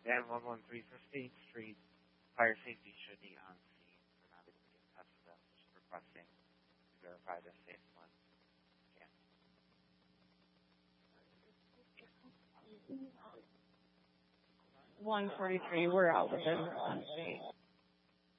And 113 for State Street. Fire safety should be on scene. We're not able to get in touch with them. Just requesting to verify the safe one. Yeah. 143, we're out within 1 state.